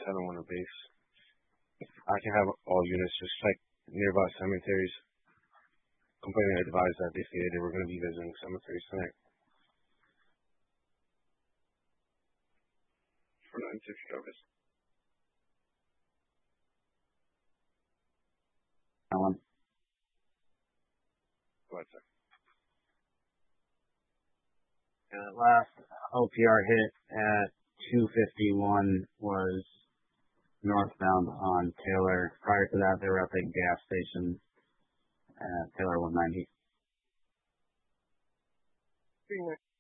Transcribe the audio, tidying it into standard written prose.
7-1 base. I can have all units just check nearby cemeteries. Company advised that they stated they were going to be visiting cemeteries tonight. For 960 August. Alan. Go ahead, sir. Last OPR hit at 251 was northbound on Taylor. Prior to that, they were at the gas station at Taylor 190.